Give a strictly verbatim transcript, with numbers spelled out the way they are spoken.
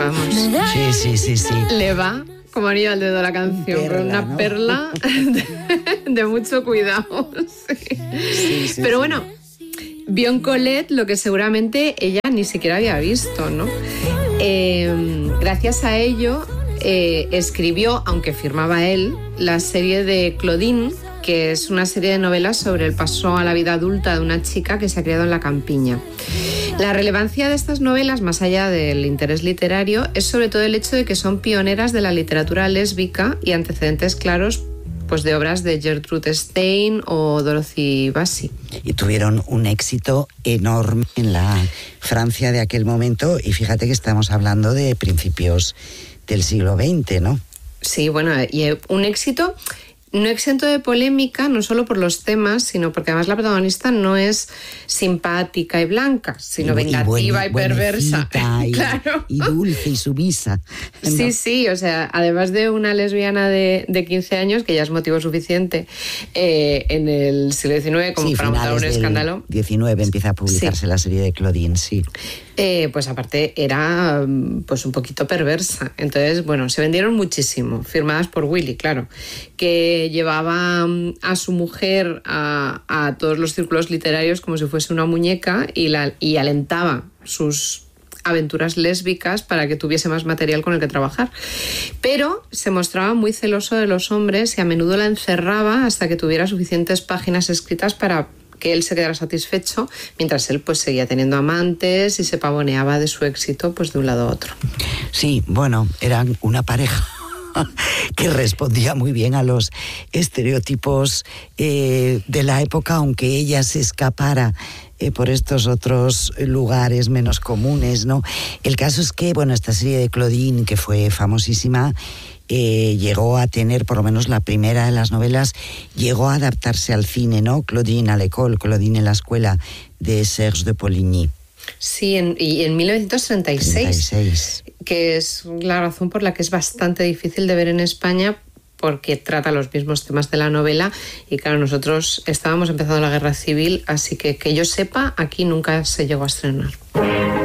vamos. Sí, sí, sí, sí. Le va como anillo al dedo la canción, Perla, pero una ¿no? perla de, de mucho cuidado. Sí. Sí, sí, pero sí. bueno, vio en Colette lo que seguramente ella ni siquiera había visto, ¿no? Eh, gracias a ello, eh, escribió, aunque firmaba él, la serie de Claudine, que es una serie de novelas sobre el paso a la vida adulta de una chica que se ha criado en la campiña. La relevancia de estas novelas, más allá del interés literario, es sobre todo el hecho de que son pioneras de la literatura lésbica y antecedentes claros pues, de obras de Gertrude Stein o Dorothy Bassi. Y tuvieron un éxito enorme en la Francia de aquel momento, y fíjate que estamos hablando de principios del siglo veinte, ¿no? Sí, bueno, y un éxito no exento de polémica, no solo por los temas, sino porque además la protagonista no es simpática y blanca, sino y, vengativa y, y, perversa. Y, claro. y dulce y sumisa. ¿No? Sí, sí, o sea, además de una lesbiana de, de quince años, que ya es motivo suficiente eh, en el siglo diecinueve como sí, para montar un escándalo. diecinueve empieza a publicarse sí. la serie de Claudine, sí. Eh, pues aparte era pues un poquito perversa. Entonces, bueno, se vendieron muchísimo, firmadas por Willy, claro, que llevaba a su mujer a, a todos los círculos literarios como si fuese una muñeca y, la, y alentaba sus aventuras lésbicas para que tuviese más material con el que trabajar. Pero se mostraba muy celoso de los hombres y a menudo la encerraba hasta que tuviera suficientes páginas escritas para que él se quedara satisfecho, mientras él pues seguía teniendo amantes y se pavoneaba de su éxito pues de un lado a otro. Sí, bueno, eran una pareja que respondía muy bien a los estereotipos eh, de la época, aunque ella se escapara eh, por estos otros lugares menos comunes, ¿no? El caso es que, bueno, esta serie de Claudine, que fue famosísima, Eh, llegó a tener, por lo menos la primera de las novelas, llegó a adaptarse al cine, ¿no? Claudine à l'école, Claudine en la escuela, de Serge de Poligny. Sí, en, y en mil novecientos treinta y seis, treinta y seis, que es la razón por la que es bastante difícil de ver en España, porque trata los mismos temas de la novela y claro, nosotros estábamos empezando la guerra civil, así que que yo sepa, aquí nunca se llegó a estrenar.